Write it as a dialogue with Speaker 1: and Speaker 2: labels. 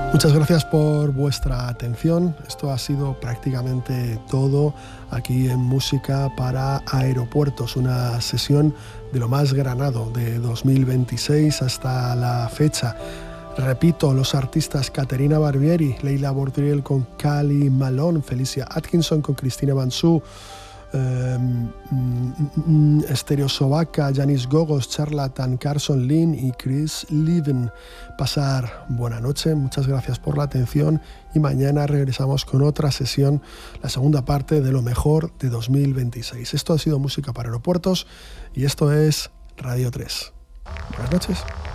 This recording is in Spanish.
Speaker 1: Muchas gracias por vuestra atención. Esto ha sido prácticamente todo aquí en Música para Aeropuertos, una sesión de lo más granado de 2026 hasta la fecha. Repito, los artistas Caterina Barbieri, Leila Bordriel con Cali Malone, Felicia Atkinson con Cristina Mansú, Stereo Sovaca, Janis Gogos, Charlatan, Carson Lynn y Chris Liven. Pasar buena noche, muchas gracias por la atención y mañana regresamos con otra sesión, la segunda parte de lo mejor de 2026. Esto ha sido Música para Aeropuertos y esto es Radio 3. Buenas noches.